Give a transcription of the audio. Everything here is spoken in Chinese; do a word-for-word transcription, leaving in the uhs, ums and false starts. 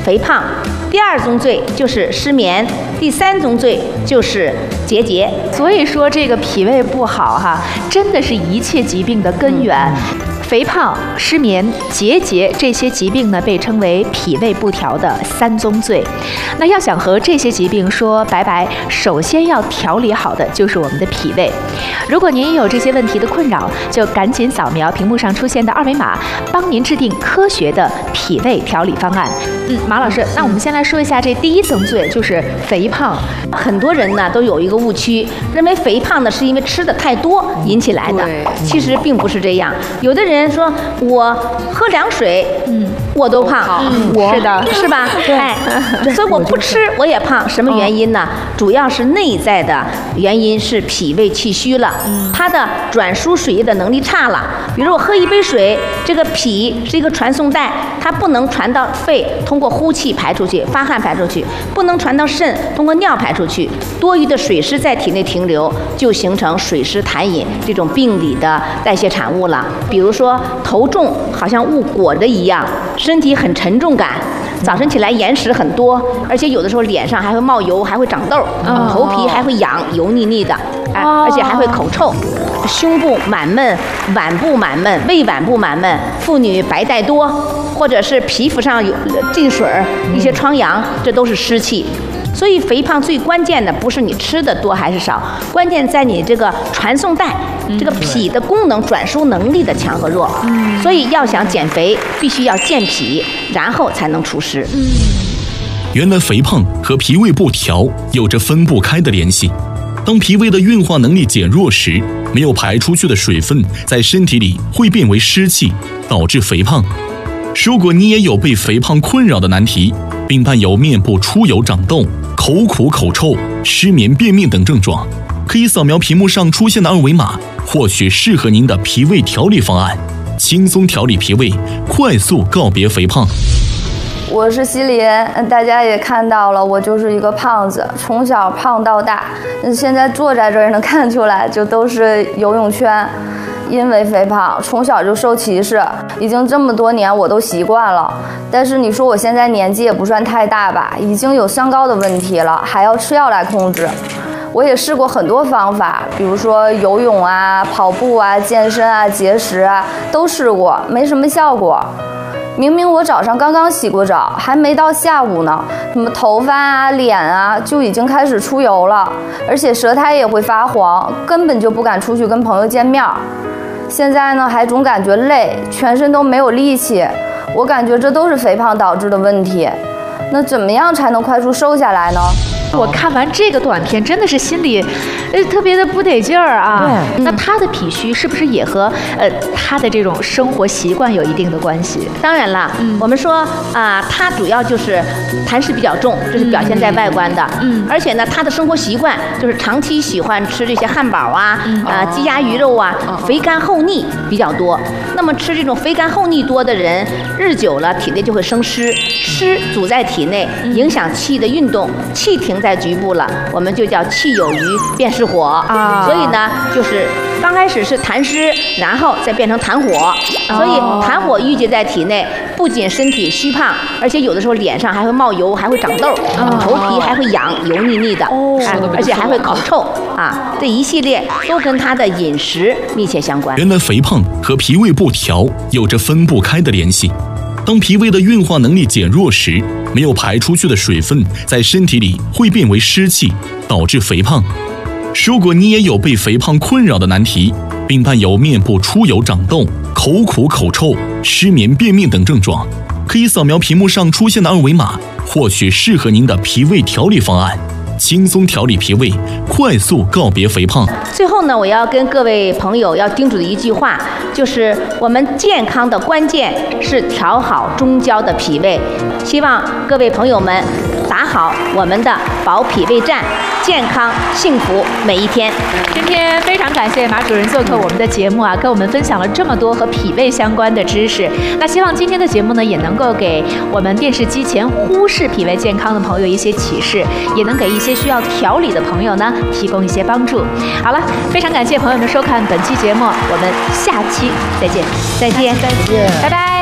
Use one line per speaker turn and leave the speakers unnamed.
肥胖，第二宗罪就是失眠，第三宗罪就是结节。
所以说这个脾胃不好哈，真的是一切疾病的根源。嗯肥胖、失眠、结节这些疾病呢，被称为脾胃不调的三宗罪。那要想和这些疾病说拜拜，首先要调理好的就是我们的脾胃。如果您也有这些问题的困扰，就赶紧扫描屏幕上出现的二维码，帮您制定科学的脾胃调理方案。嗯，马老师，那我们先来说一下这第一宗罪，就是肥胖。
很多人呢都有一个误区，认为肥胖呢是因为吃的太多引起来的，其实并不是这样。有的人说我喝凉水，嗯，我都胖，
嗯，
我
是的，
是吧？
对，
哎，所以我不吃我也胖，什么原因呢？主要是内在的原因是脾胃气虚了，它的转输水液的能力差了。比如我喝一杯水，这个脾是一个传送带，它不能传到肺，通过呼气排出去，发汗排出去，不能传到肾，通过尿排出去，多余的水湿在体内停留，就形成水湿痰饮这种病理的代谢产物了。比如说头重，好像物裹着一样，身体很沉重感，早晨起来眼屎很多，而且有的时候脸上还会冒油，还会长痘，哦、头皮还会痒，油腻腻的，哎，而且还会口臭。胸部满闷，脘部满闷，胃脘部满闷，妇女白带多，或者是皮肤上有进水儿，一些疮疡，这都是湿气。所以肥胖最关键的不是你吃的多还是少，关键在你这个传送带，这个脾的功能转输能力的强和弱。所以要想减肥，必须要健脾，然后才能除湿。
原来肥胖和脾胃不调有着分不开的联系。当脾胃的运化能力减弱时，没有排出去的水分在身体里会变为湿气，导致肥胖。如果你也有被肥胖困扰的难题，并伴有面部出油长痘、口苦口臭、失眠便秘等症状，可以扫描屏幕上出现的二维码，获取适合您的脾胃调理方案，轻松调理脾胃，快速告别肥胖。
我是西林，大家也看到了，我就是一个胖子，从小胖到大，现在坐在这儿能看出来，就都是游泳圈。因为肥胖，从小就受歧视，已经这么多年我都习惯了。但是你说我现在年纪也不算太大吧，已经有三高的问题了，还要吃药来控制。我也试过很多方法，比如说游泳啊、跑步啊、健身啊、节食啊，都试过，没什么效果。明明我早上刚刚洗过澡，还没到下午呢，什么头发啊、脸啊就已经开始出油了，而且舌苔也会发黄，根本就不敢出去跟朋友见面。现在呢，还总感觉累，全身都没有力气，我感觉这都是肥胖导致的问题。那怎么样才能快速瘦下来呢？
我看完这个短片，真的是心里，呃，特别的不得劲儿啊。对，那他的脾虚是不是也和呃他的这种生活习惯有一定的关系？
当然了，嗯、我们说啊、呃，他主要就是痰湿比较重，这是表现在外观的。嗯，而且呢，他的生活习惯就是长期喜欢吃这些汉堡啊、嗯、啊鸡鸭鱼肉啊，哦、肥甘厚腻比较多。那么吃这种肥甘厚腻多的人，日久了体内就会生湿，湿阻在体内，影响气的运动，气停在局部了，我们就叫气有余便失火啊。所以呢，就是刚开始是痰湿，然后再变成痰火。所以痰火郁结在体内，不仅身体虚胖，而且有的时候脸上还会冒油，还会长痘，头皮还会痒，油腻腻的，哎、而且还会口臭啊。这一系列都跟他的饮食密切相关。
原来肥胖和脾胃不调有着分不开的联系。当脾胃的运化能力减弱时，没有排出去的水分在身体里会变为湿气，导致肥胖。如果你也有被肥胖困扰的难题，并伴有面部出油长痘、口苦口臭、失眠便秘等症状，可以扫描屏幕上出现的二维码，获取适合您的脾胃调理方案，轻松调理脾胃，快速告别肥胖。
最后呢，我要跟各位朋友要叮嘱的一句话，就是我们健康的关键是调好中焦的脾胃。希望各位朋友们打好我们的保脾胃战，健康幸福每一天。
今天非常感谢马主任做客我们的节目啊，跟我们分享了这么多和脾胃相关的知识。那希望今天的节目呢，也能够给我们电视机前忽视脾胃健康的朋友一些启示，也能给一些需要调理的朋友呢提供一些帮助。好了，非常感谢朋友们收看本期节目，我们下期再见，
再见，
再见，
拜拜。